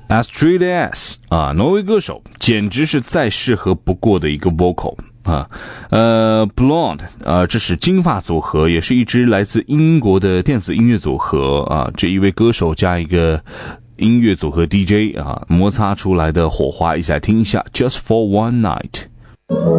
Astrid S 啊，挪威歌手，简直是再适合不过的一个 vocal 啊。Blonde 这是金发组合，也是一支来自英国的电子音乐组合啊。这一位歌手加一个音乐组合 DJ 啊，摩擦出来的火花，一起来听一下 Just for one night。